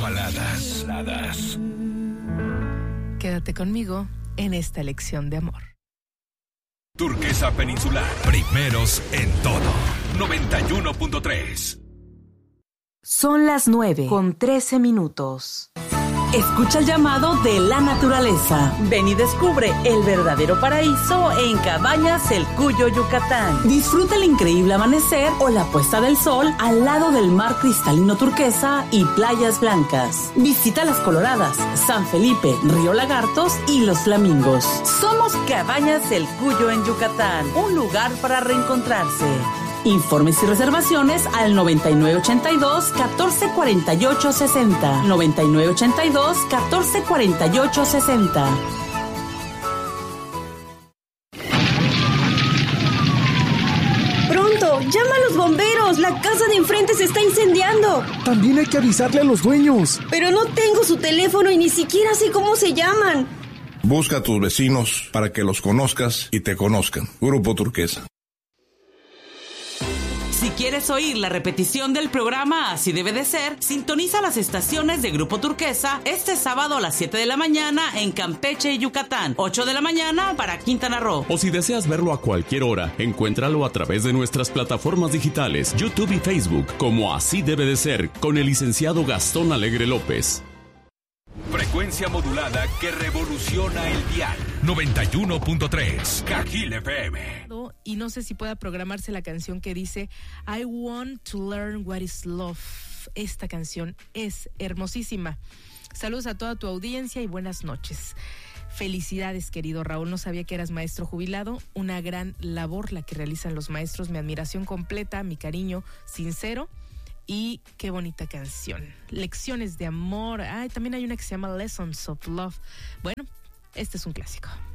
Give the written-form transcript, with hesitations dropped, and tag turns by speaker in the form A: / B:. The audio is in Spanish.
A: baladas.
B: Quédate conmigo en esta lección de amor.
A: Turquesa Peninsular, primeros en todo. 91.3.
C: Son las 9:13. Escucha el llamado de la naturaleza. Ven y descubre el verdadero paraíso en Cabañas El Cuyo, Yucatán. Disfruta el increíble amanecer o la puesta del sol al lado del mar cristalino turquesa y playas blancas. Visita Las Coloradas, San Felipe, Río Lagartos y Los Flamingos. Somos Cabañas El Cuyo en Yucatán, un lugar para reencontrarse. Informes y reservaciones al 9982-1448-60. 9982-1448-60.
D: ¡Pronto! ¡Llama a los bomberos! ¡La casa de enfrente se está incendiando!
E: También hay que avisarle a los dueños.
D: Pero no tengo su teléfono y ni siquiera sé cómo se llaman.
F: Busca a tus vecinos para que los conozcas y te conozcan. Grupo Turquesa.
C: Si quieres oír la repetición del programa Así Debe de Ser, sintoniza las estaciones de Grupo Turquesa este sábado a las 7 de la mañana en Campeche y Yucatán, 8 de la mañana para Quintana Roo.
G: O si deseas verlo a cualquier hora, encuéntralo a través de nuestras plataformas digitales, YouTube y Facebook, como Así Debe de Ser, con el licenciado Gastón Alegre López.
A: Frecuencia modulada que revoluciona el dial. 91.3 Cajil FM.
B: Y no sé si pueda programarse la canción que dice I want to learn what is love. Esta canción es hermosísima. Saludos a toda tu audiencia y buenas noches. Felicidades, querido Raúl. No sabía que eras maestro jubilado. Una gran labor la que realizan los maestros. Mi admiración completa, mi cariño sincero. Y qué bonita canción. Lecciones de amor. También hay una que se llama Lessons of Love. Bueno, este es un clásico.